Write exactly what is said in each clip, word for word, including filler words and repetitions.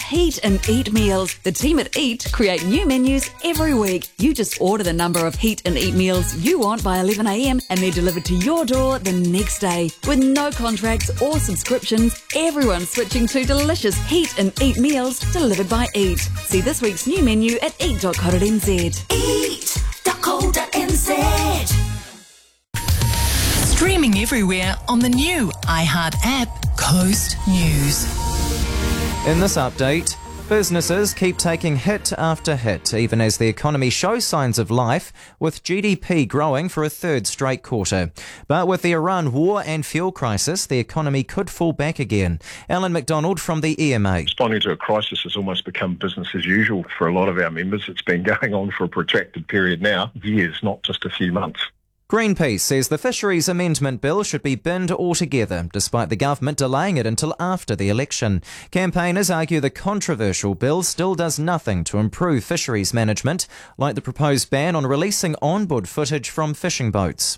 Heat and Eat meals. The team at Eat create new menus every week. You just order the number of Heat and Eat meals you want by eleven a m and they're delivered to your door the next day. With no contracts or subscriptions, everyone's switching to delicious Heat and Eat meals delivered by Eat. See this week's new menu at eat dot co dot n z. eat dot co dot n z. Streaming everywhere on the new iHeart app, Coast News. In this update, businesses keep taking hit after hit, even as the economy shows signs of life, with G D P growing for a third straight quarter. But with the Iran war and fuel crisis, the economy could fall back again. Alan McDonald from the E M A. Responding to a crisis has almost become business as usual for a lot of our members. It's been going on for a protracted period now, years, not just a few months. Greenpeace says the Fisheries Amendment Bill should be binned altogether, despite the government delaying it until after the election. Campaigners argue the controversial bill still does nothing to improve fisheries management, like the proposed ban on releasing onboard footage from fishing boats.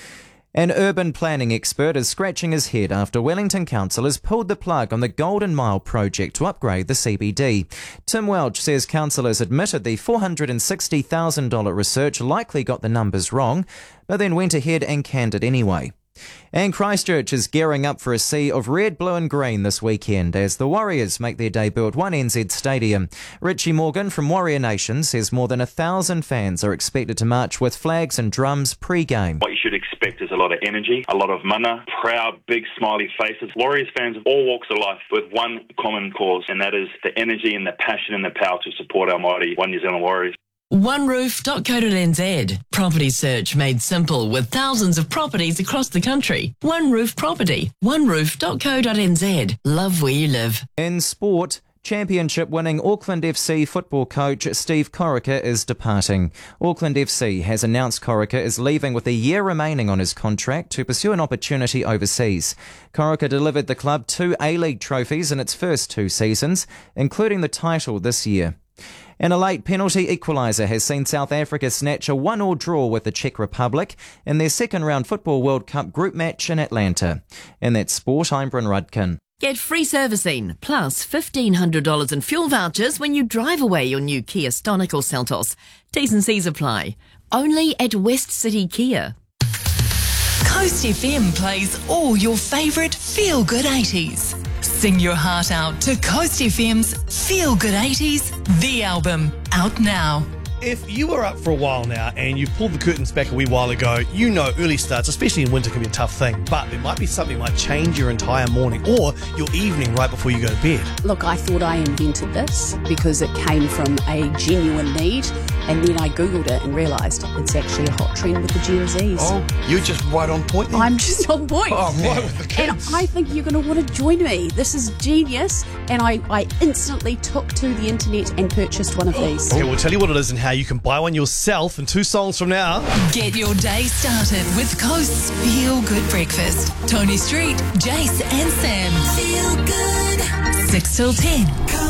An urban planning expert is scratching his head after Wellington Council has pulled the plug on the Golden Mile project to upgrade the C B D. Tim Welch says councillors admitted the four hundred sixty thousand dollars research likely got the numbers wrong, but then went ahead and canned it anyway. And Christchurch is gearing up for a sea of red, blue and green this weekend as the Warriors make their debut at one N Z Stadium. Richie Morgan from Warrior Nation says more than a thousand fans are expected to march with flags and drums pre-game. What you should expect is a lot of energy, a lot of mana, proud, big, smiley faces. Warriors fans of all walks of life with one common cause, and that is the energy and the passion and the power to support our mighty One New Zealand Warriors. one roof dot co dot n z. Property search made simple with thousands of properties across the country. One Roof Property. one roof dot co dot n z. Love where you live. In sport, championship-winning Auckland F C football coach Steve Corica is departing. Auckland F C has announced Corica is leaving with a year remaining on his contract to pursue an opportunity overseas. Corica delivered the club two A-League trophies in its first two seasons, including the title this year. And a late penalty equaliser has seen South Africa snatch a one all draw with the Czech Republic in their second-round Football World Cup group match in Atlanta. In that sport, I'm Bryn Rudkin. Get free servicing, plus fifteen hundred dollars in fuel vouchers when you drive away your new Kia Stonic or Seltos. T's and C's apply. Only at West City Kia. Coast F M plays all your favourite feel-good eighties. Sing your heart out to Coast F M's Feel Good eighties, the album, out now. If you were up for a while now and you pulled the curtains back a wee while ago, you know early starts, especially in winter, can be a tough thing. But there might be something that might change your entire morning or your evening right before you go to bed. Look, I thought I invented this because it came from a genuine need, and then I Googled it and realised it's actually a hot trend with the Gen Zs. Oh, you're just right on point then. I'm just on point. Oh, right with the kids. And I think you're going to want to join me. This is genius. And I, I instantly took to the internet and purchased one of these. Okay, we'll tell you what it is and how you can buy one yourself in two songs from now. Get your day started with Coast's Feel Good Breakfast. Tony Street, Jace and Sam. Feel good. six till ten.